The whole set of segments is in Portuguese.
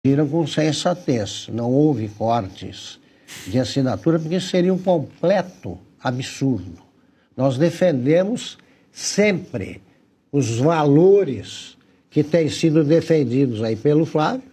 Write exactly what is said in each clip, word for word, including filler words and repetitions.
Viram com sensatez, não houve cortes de assinatura, porque seria um completo absurdo. Nós defendemos sempre os valores que têm sido defendidos aí pelo Flávio,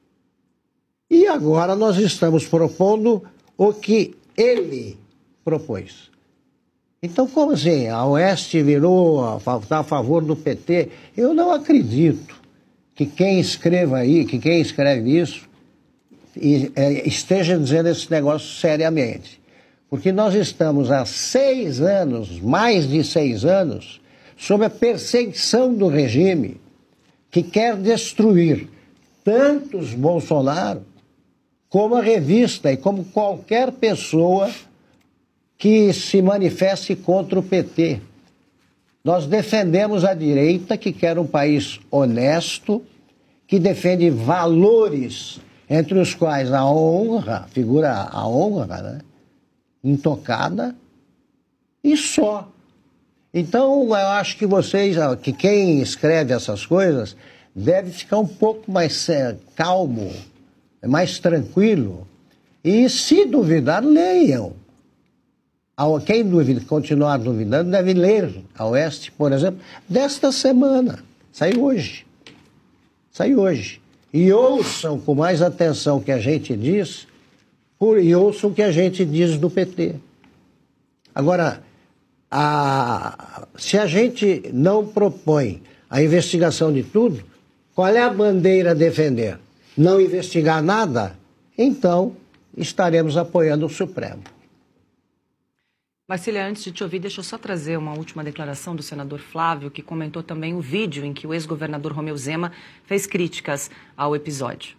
e agora nós estamos propondo o que ele propôs. Então, como assim? A Oeste virou, está a favor do P T? Eu não acredito que quem escreva aí, que quem escreve isso, e, é, esteja dizendo esse negócio seriamente. Porque nós estamos há seis anos, mais de seis anos, sob a perseguição do regime que quer destruir tanto os Bolsonaro como a revista e como qualquer pessoa que se manifeste contra o P T. Nós defendemos a direita, que quer um país honesto, que defende valores, entre os quais a honra, figura a honra, né? Intocada, e só. Então, eu acho que vocês, que quem escreve essas coisas, deve ficar um pouco mais é, calmo, mais tranquilo, e se duvidar, leiam. Quem duvida, continuar duvidando, deve ler a Oeste, por exemplo, desta semana. Saiu hoje. Saiu hoje. E ouçam com mais atenção o que a gente diz, e ouçam o que a gente diz do P T. Agora, a, se a gente não propõe a investigação de tudo, qual é a bandeira a defender? Não investigar nada? Então, estaremos apoiando o Supremo. Marcília, antes de te ouvir, deixa eu só trazer uma última declaração do senador Flávio, que comentou também o vídeo em que o ex-governador Romeu Zema fez críticas ao episódio.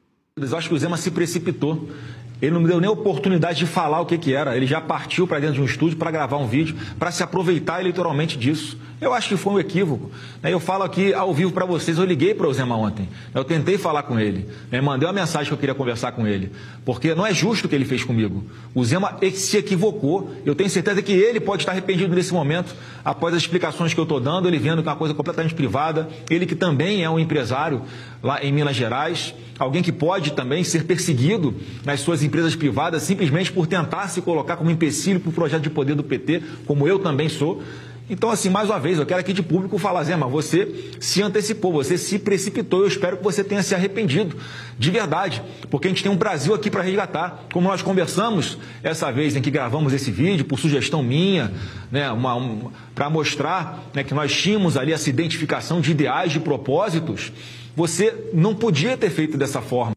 Eu acho que o Zema se precipitou. Ele não me deu nem oportunidade de falar o que, que era. Ele já partiu para dentro de um estúdio para gravar um vídeo, para se aproveitar eleitoralmente disso. Eu acho que foi um equívoco. Eu falo aqui ao vivo para vocês, eu liguei para o Zema ontem. Eu tentei falar com ele. Eu mandei uma mensagem que eu queria conversar com ele. Porque não é justo o que ele fez comigo. O Zema se equivocou. Eu tenho certeza que ele pode estar arrependido nesse momento, após as explicações que eu estou dando, ele vendo que é uma coisa completamente privada. Ele que também é um empresário lá em Minas Gerais. Alguém que pode também ser perseguido nas suas empresas privadas simplesmente por tentar se colocar como empecilho para o projeto de poder do P T, como eu também sou. Então, assim, mais uma vez, eu quero aqui de público falar, Zema, você se antecipou, você se precipitou, eu espero que você tenha se arrependido, de verdade, porque a gente tem um Brasil aqui para resgatar, como nós conversamos essa vez em que gravamos esse vídeo, por sugestão minha, né, uma, um, para mostrar, né, que nós tínhamos ali essa identificação de ideais, de propósitos. Você não podia ter feito dessa forma.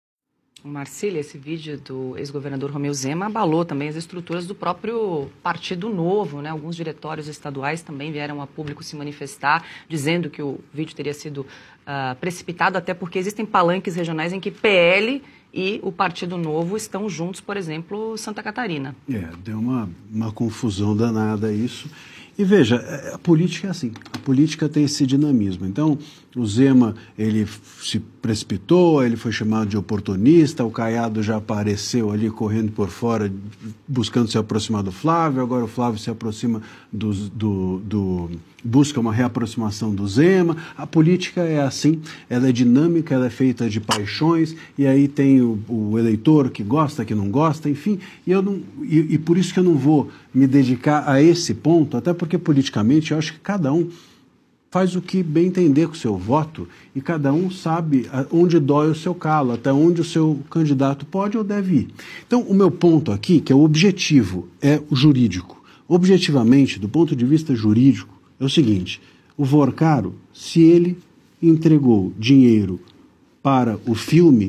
Marcília, esse vídeo do ex-governador Romeu Zema abalou também as estruturas do próprio Partido Novo, né? Alguns diretórios estaduais também vieram a público se manifestar, dizendo que o vídeo teria sido uh, precipitado, até porque existem palanques regionais em que P L e o Partido Novo estão juntos, por exemplo, Santa Catarina. É, deu uma, uma confusão danada isso. E veja, a política é assim, a política tem esse dinamismo. Então, o Zema, ele se precipitou, ele foi chamado de oportunista, o Caiado já apareceu ali correndo por fora, buscando se aproximar do Flávio, agora o Flávio se aproxima do, do, do busca uma reaproximação do Zema. A política é assim, ela é dinâmica, ela é feita de paixões, e aí tem o, o eleitor que gosta, que não gosta, enfim, e, eu não, e, e por isso que eu não vou me dedicar a esse ponto, até porque politicamente eu acho que cada um faz o que bem entender com o seu voto e cada um sabe onde dói o seu calo, até onde o seu candidato pode ou deve ir. Então, o meu ponto aqui, que é o objetivo, é o jurídico. Objetivamente, do ponto de vista jurídico, é o seguinte: o Vorcaro, se ele entregou dinheiro para o filme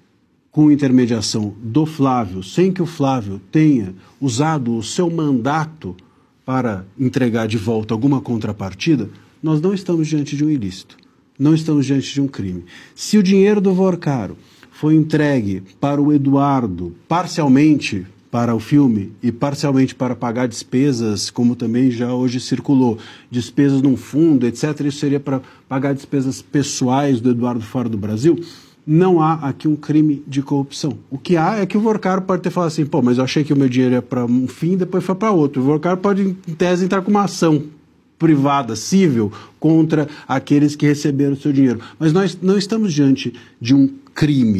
com intermediação do Flávio, sem que o Flávio tenha usado o seu mandato para entregar de volta alguma contrapartida, nós não estamos diante de um ilícito, não estamos diante de um crime. Se o dinheiro do Vorcaro foi entregue para o Eduardo, parcialmente para o filme e parcialmente para pagar despesas, como também já hoje circulou, despesas num fundo, etcétera, isso seria para pagar despesas pessoais do Eduardo fora do Brasil, não há aqui um crime de corrupção. O que há é que o Vorcaro pode ter falado assim, pô, mas eu achei que o meu dinheiro ia para um fim, depois foi para outro. O Vorcaro pode, em tese, entrar com uma ação privada, civil, contra aqueles que receberam o seu dinheiro. Mas nós não estamos diante de um crime.